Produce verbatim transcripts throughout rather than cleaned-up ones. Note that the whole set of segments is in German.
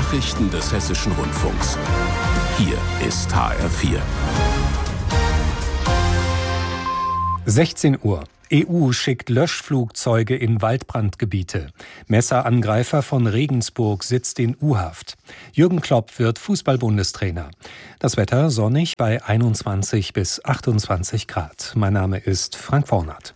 Nachrichten des Hessischen Rundfunks. Hier ist H R vier. sechzehn Uhr. E U schickt Löschflugzeuge in Waldbrandgebiete. Messerangreifer von Regensburg sitzt in U-Haft. Jürgen Klopp wird Fußball-Bundestrainer. Das Wetter sonnig bei einundzwanzig bis achtundzwanzig Grad. Mein Name ist Frank Wornert.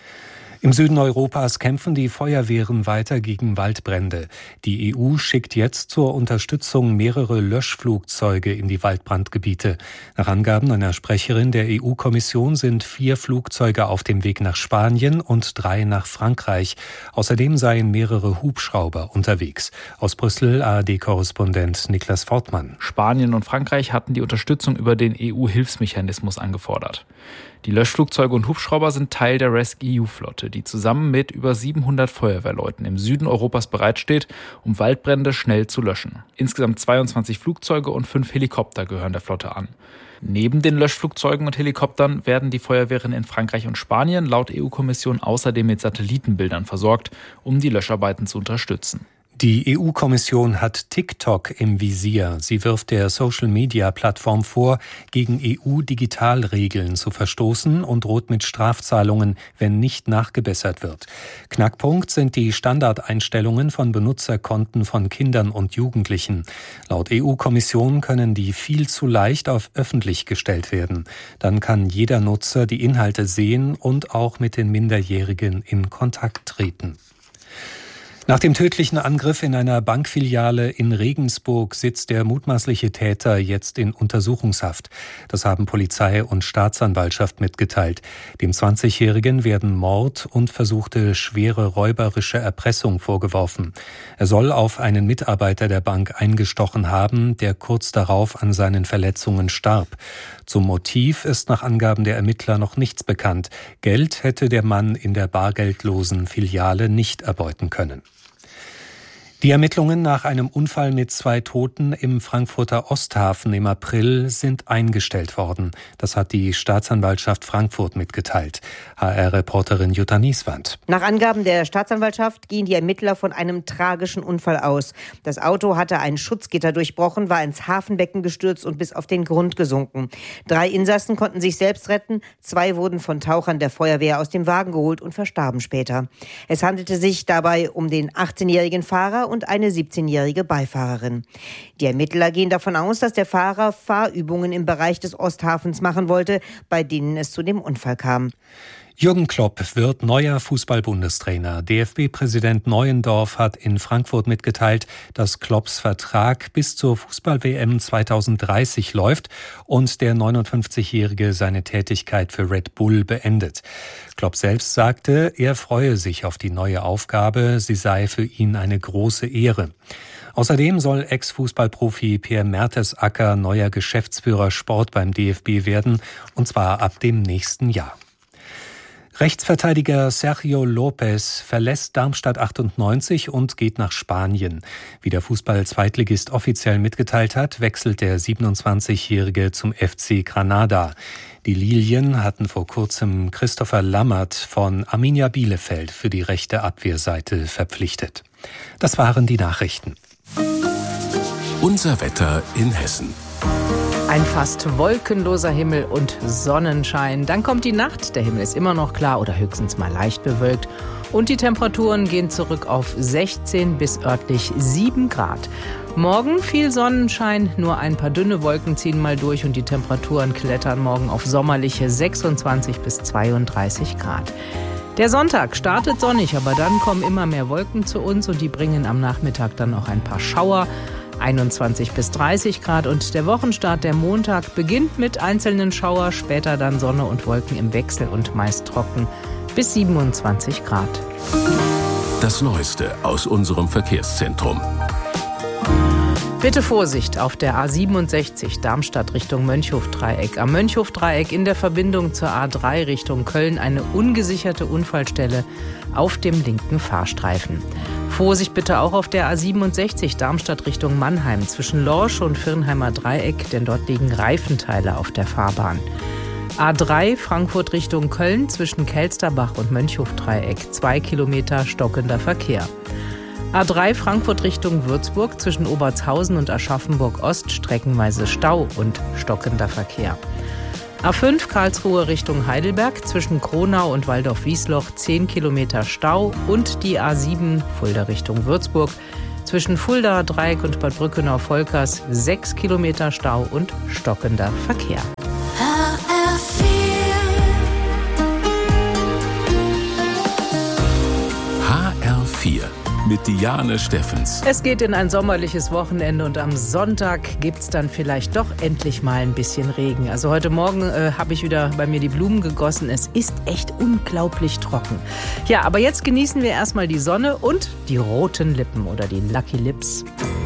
Im Süden Europas kämpfen die Feuerwehren weiter gegen Waldbrände. Die E U schickt jetzt zur Unterstützung mehrere Löschflugzeuge in die Waldbrandgebiete. Nach Angaben einer Sprecherin der E U-Kommission sind vier Flugzeuge auf dem Weg nach Spanien und drei nach Frankreich. Außerdem seien mehrere Hubschrauber unterwegs. Aus Brüssel A R D-Korrespondent Niklas Fortmann. Spanien und Frankreich hatten die Unterstützung über den E U-Hilfsmechanismus angefordert. Die Löschflugzeuge und Hubschrauber sind Teil der RescEU-E U-Flotte, die zusammen mit über siebenhundert Feuerwehrleuten im Süden Europas bereitsteht, um Waldbrände schnell zu löschen. Insgesamt zweiundzwanzig Flugzeuge und fünf Helikopter gehören der Flotte an. Neben den Löschflugzeugen und Helikoptern werden die Feuerwehren in Frankreich und Spanien laut E U-Kommission außerdem mit Satellitenbildern versorgt, um die Löscharbeiten zu unterstützen. Die E U-Kommission hat TikTok im Visier. Sie wirft der Social-Media-Plattform vor, gegen E U-Digitalregeln zu verstoßen und droht mit Strafzahlungen, wenn nicht nachgebessert wird. Knackpunkt sind die Standardeinstellungen von Benutzerkonten von Kindern und Jugendlichen. Laut E U-Kommission können die viel zu leicht auf öffentlich gestellt werden. Dann kann jeder Nutzer die Inhalte sehen und auch mit den Minderjährigen in Kontakt treten. Nach dem tödlichen Angriff in einer Bankfiliale in Regensburg sitzt der mutmaßliche Täter jetzt in Untersuchungshaft. Das haben Polizei und Staatsanwaltschaft mitgeteilt. Dem zwanzigjährigen werden Mord und versuchte schwere räuberische Erpressung vorgeworfen. Er soll auf einen Mitarbeiter der Bank eingestochen haben, der kurz darauf an seinen Verletzungen starb. Zum Motiv ist nach Angaben der Ermittler noch nichts bekannt. Geld hätte der Mann in der bargeldlosen Filiale nicht erbeuten können. Die Ermittlungen nach einem Unfall mit zwei Toten im Frankfurter Osthafen im April sind eingestellt worden. Das hat die Staatsanwaltschaft Frankfurt mitgeteilt. H R-Reporterin Jutta Nieswand. Nach Angaben der Staatsanwaltschaft gehen die Ermittler von einem tragischen Unfall aus. Das Auto hatte ein Schutzgitter durchbrochen, war ins Hafenbecken gestürzt und bis auf den Grund gesunken. Drei Insassen konnten sich selbst retten. Zwei wurden von Tauchern der Feuerwehr aus dem Wagen geholt und verstarben später. Es handelte sich dabei um den achtzehnjährigen Fahrer und eine siebzehnjährige Beifahrerin. Die Ermittler gehen davon aus, dass der Fahrer Fahrübungen im Bereich des Osthafens machen wollte, bei denen es zu dem Unfall kam. Jürgen Klopp wird neuer Fußball-Bundestrainer. D F B-Präsident Neuendorf hat in Frankfurt mitgeteilt, dass Klopps Vertrag bis zur Fußball-W M zweitausenddreißig läuft und der neunundfünfzigjährige seine Tätigkeit für Red Bull beendet. Klopp selbst sagte, er freue sich auf die neue Aufgabe, sie sei für ihn eine große Ehre. Außerdem soll Ex-Fußballprofi Per Mertesacker neuer Geschäftsführer Sport beim D F B werden, und zwar ab dem nächsten Jahr. Rechtsverteidiger Sergio Lopez verlässt Darmstadt achtundneunzig und geht nach Spanien. Wie der Fußball-Zweitligist offiziell mitgeteilt hat, wechselt der siebenundzwanzigjährige zum F C Granada. Die Lilien hatten vor kurzem Christopher Lammert von Arminia Bielefeld für die rechte Abwehrseite verpflichtet. Das waren die Nachrichten. Unser Wetter in Hessen. Ein fast wolkenloser Himmel und Sonnenschein. Dann kommt die Nacht. Der Himmel ist immer noch klar oder höchstens mal leicht bewölkt. Und die Temperaturen gehen zurück auf sechzehn bis örtlich sieben Grad. Morgen viel Sonnenschein, nur ein paar dünne Wolken ziehen mal durch und die Temperaturen klettern morgen auf sommerliche sechsundzwanzig bis zweiunddreißig Grad. Der Sonntag startet sonnig, aber dann kommen immer mehr Wolken zu uns und die bringen am Nachmittag dann auch ein paar Schauer. einundzwanzig bis dreißig Grad und der Wochenstart, der Montag, beginnt mit einzelnen Schauer, später dann Sonne und Wolken im Wechsel und meist trocken bis siebenundzwanzig Grad. Das Neueste aus unserem Verkehrszentrum. Bitte Vorsicht auf der A siebenundsechzig Darmstadt Richtung Mönchhofdreieck. Am Mönchhofdreieck in der Verbindung zur A drei Richtung Köln eine ungesicherte Unfallstelle auf dem linken Fahrstreifen. Vorsicht bitte auch auf der A siebenundsechzig Darmstadt Richtung Mannheim zwischen Lorsch und Firnheimer Dreieck, denn dort liegen Reifenteile auf der Fahrbahn. A drei Frankfurt Richtung Köln zwischen Kelsterbach und Mönchhofdreieck, zwei Kilometer stockender Verkehr. A drei Frankfurt Richtung Würzburg zwischen Obertshausen und Aschaffenburg Ost streckenweise Stau und stockender Verkehr. A fünf Karlsruhe Richtung Heidelberg zwischen Kronau und Waldorf-Wiesloch zehn Kilometer Stau und die A sieben Fulda Richtung Würzburg zwischen Fulda, Dreieck und Bad Brückenau-Volkers sechs Kilometer Stau und stockender Verkehr. H R vier mit Diane Steffens. Es geht in ein sommerliches Wochenende und am Sonntag gibt's dann vielleicht doch endlich mal ein bisschen Regen. Also heute Morgen äh, habe ich wieder bei mir die Blumen gegossen. Es ist echt unglaublich trocken. Ja, aber jetzt genießen wir erstmal die Sonne und die roten Lippen oder die Lucky Lips.